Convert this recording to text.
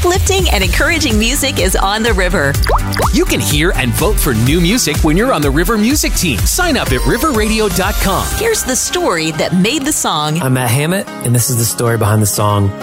Uplifting and encouraging music is on the river. You can hear and vote for new music when you're on the River Music Team. Sign up at riverradio.com. Here's the story that made the song. I'm Matt Hammett, and this is the story behind the song